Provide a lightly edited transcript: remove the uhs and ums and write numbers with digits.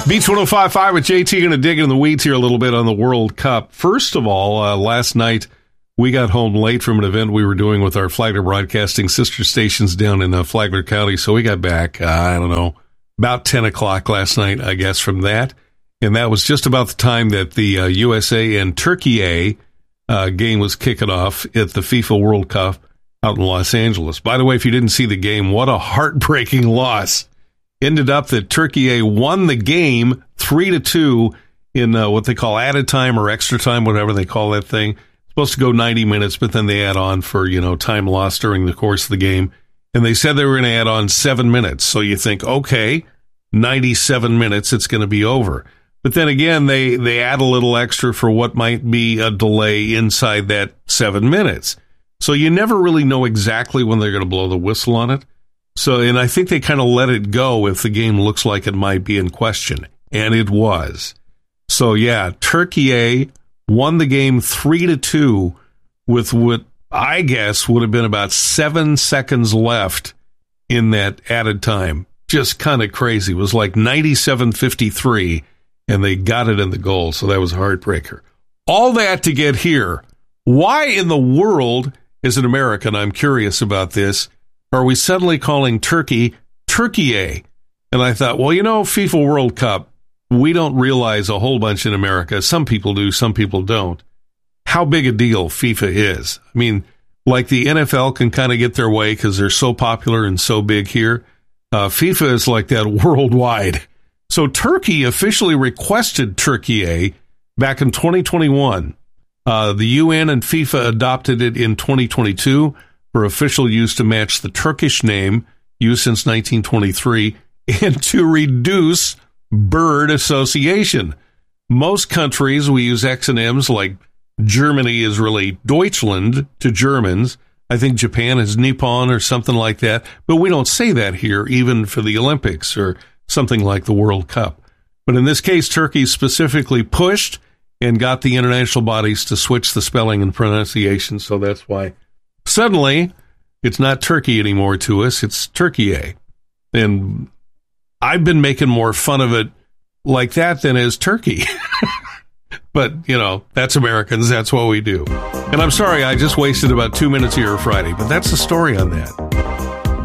Beach 105.5 with JT. Going to dig in the weeds here a little bit on the World Cup. First of all, last night we got home late from an event we were doing with our Flagler Broadcasting sister stations down in Flagler County. So we got back, about 10 o'clock last night, I guess, from that. And that was just about the time that the USA and Turkey game was kicking off at the FIFA World Cup out in Los Angeles. By the way, if you didn't see the game, what a heartbreaking loss. Ended up that Turkey won the game 3-2 in what they call added time or extra time, whatever they call that thing. It's supposed to go 90 minutes, but then they add on for, time lost during the course of the game. And they said they were going to add on 7 minutes. So you think, okay, 97 minutes, it's going to be over. But then again, they add a little extra for what might be a delay inside that 7 minutes. So you never really know exactly when they're going to blow the whistle on it. So, and I think they kind of let it go if the game looks like it might be in question. And it was. So, yeah, Turkey won the game 3-2 with what I guess would have been about 7 seconds left in that added time. Just kind of crazy. It was like 97-53, and they got it in the goal. So that was a heartbreaker. All that to get here. Why in the world, as an American, I'm curious about this, are we suddenly calling Turkey Turkey? And I thought, well, FIFA World Cup, we don't realize a whole bunch in America. Some people do, some people don't. How big a deal FIFA is. I mean, like the NFL can kind of get their way because they're so popular and so big here. FIFA is like that worldwide. So Turkey officially requested Turkey back in 2021. The UN and FIFA adopted it in 2022. For official use to match the Turkish name used since 1923 and to reduce bird association. Most countries, we use X and M's, like Germany is really Deutschland to Germans. I think Japan is Nippon or something like that. But we don't say that here, even for the Olympics or something like the World Cup. But in this case, Turkey specifically pushed and got the international bodies to switch the spelling and pronunciation. So that's why suddenly, it's not Turkey anymore to us, it's Turkey. And I've been making more fun of it like that than as Turkey. But, that's Americans, that's what we do. And I'm sorry, I just wasted about 2 minutes of your Friday, but that's the story on that.